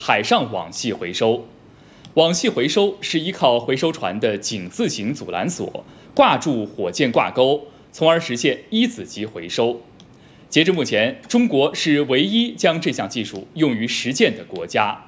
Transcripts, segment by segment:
海上网系回收。网系回收是依靠回收船的井字形阻拦索挂住火箭挂钩，从而实现一子级回收。截至目前，中国是唯一将这项技术用于实践的国家。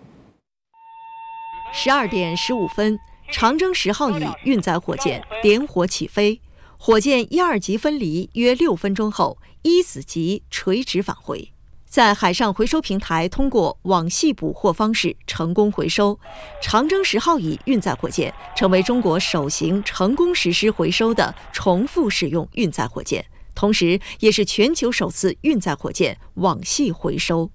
12点15分，长征10号乙运载火箭点火起飞，火箭1、2级分离约6分钟后，一子级垂直返回。在海上回收平台通过网系捕获方式成功回收，长征10号乙运载火箭成为中国首型成功实施回收的重复使用运载火箭，同时也是全球首次运载火箭网系回收。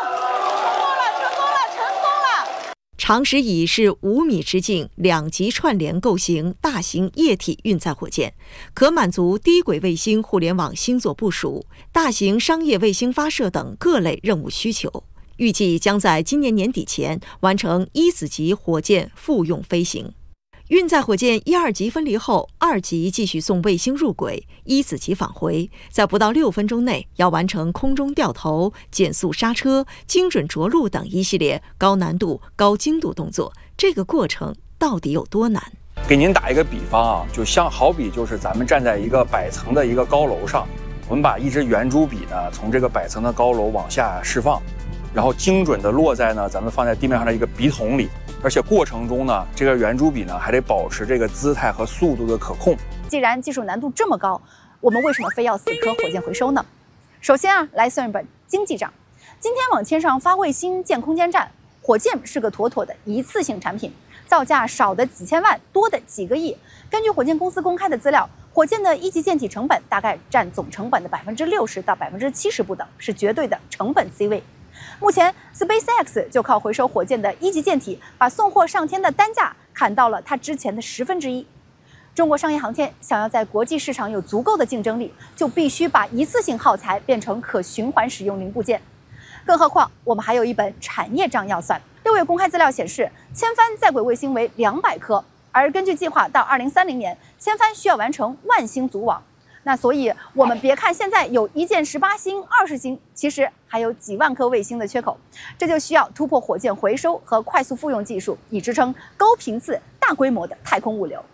长10乙是5米直径2级串联构型大型液体运载火箭，可满足低轨卫星互联网星座部署、大型商业卫星发射等各类任务需求。预计将在今年年底前完成一子级火箭复用飞行。运载火箭1、2级分离后，2级继续送卫星入轨，一子级返回，在不到6分钟内要完成空中掉头、减速刹车、精准着陆等一系列高难度、高精度动作。这个过程到底有多难？ 给您打一个比方啊，好比就是咱们站在一个100层的一个高楼上，我们把一支圆珠笔呢从这个100层的高楼往下释放，然后精准的落在咱们放在地面上的一个笔筒里。而且过程中呢，这个圆珠笔呢还得保持这个姿态和速度的可控。 既然技术难度这么高，我们为什么非要死磕火箭回收呢？首先来算一本经济账。今天往天上发卫星建空间站，火箭是个妥妥的一次性产品，造价少的几千万，多的几个亿。根据火箭公司公开的资料，火箭的一级建体成本大概占总成本的60%到70%不等，是绝对的成本 C 位。目前 SpaceX 就靠回收火箭的一级建体，把送货上天的单价砍到了它之前的1/10。中国商业航天想要在国际市场有足够的竞争力，就必须把一次性耗材变成可循环使用零部件。更何况我们还有一本产业账要算。6月公开资料显示，千帆在轨卫星为200颗，而根据计划到2030年，千帆需要完成万星组网。那所以，我们别看现在有1箭18星、20星，其实还有几万颗卫星的缺口，这就需要突破火箭回收和快速复用技术，以支撑高频次、大规模的太空物流。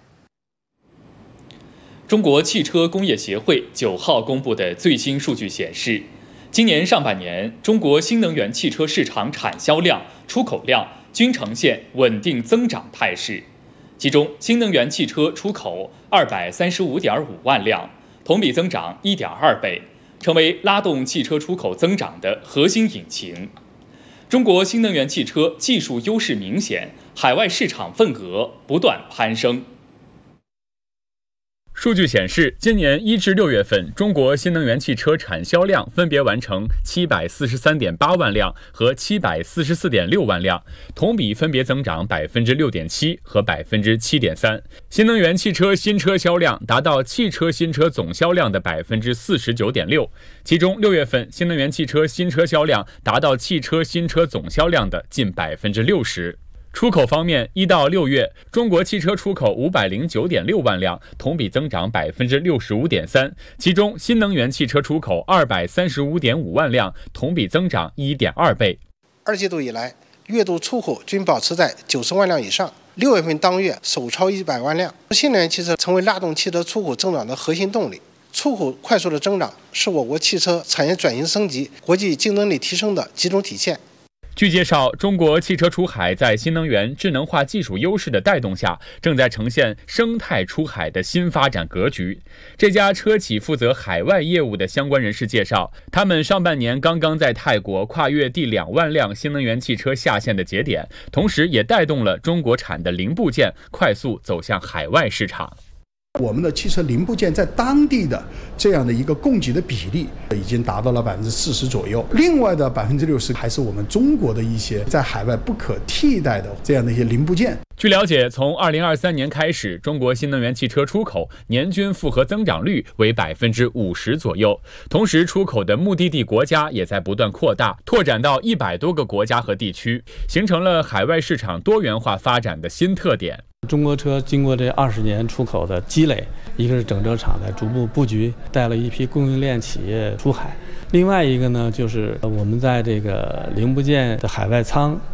中国汽车工业协会9号公布的最新数据显示，今年上半年，中国新能源汽车市场产销量、出口量均呈现稳定增长态势，其中新能源汽车出口235.5万辆。同比增长1.2倍，成为拉动汽车出口增长的核心引擎。中国新能源汽车技术优势明显，海外市场份额不断攀升。数据显示，今年1至6月份，中国新能源汽车产销量分别完成743.8万辆和744.6万辆，同比分别增长6.7%和7.3%。新能源汽车新车销量达到汽车新车总销量的49.6%，其中6月份新能源汽车新车销量达到汽车新车总销量的近60%。出口方面，1到6月，中国汽车出口509.6万辆，同比增长65.3%，其中新能源汽车出口235.5万辆，同比增长1.2倍。 2季度以来，月度出口均保持在90万辆以上，6月份当月首超100万辆。新能源汽车成为拉动汽车出口增长的核心动力，出口快速的增长是我国汽车产业转型升级、国际竞争力提升的集中体现。 据介绍，中国汽车出海在新能源智能化技术优势的带动下，正在呈现生态出海的新发展格局。这家车企负责海外业务的相关人士介绍，他们上半年刚刚在泰国跨越第2万辆新能源汽车下线的节点，同时也带动了中国产的零部件快速走向海外市场。 我们的汽车零部件在当地的这样的一个供给的比例已经达到了40%左右，另外的60%还是我们中国的一些在海外不可替代的这样的一些零部件。 据了解，从2023年开始，中国新能源汽车出口年均复合增长率为50%左右，同时出口的目的地国家也在不断扩大，拓展到100多个国家和地区，形成了海外市场多元化发展的新特点。 中国车经过这20年出口的积累，一个是整车厂在逐步布局，带了一批供应链企业出海；另外一个呢，就是我们在这个零部件的海外仓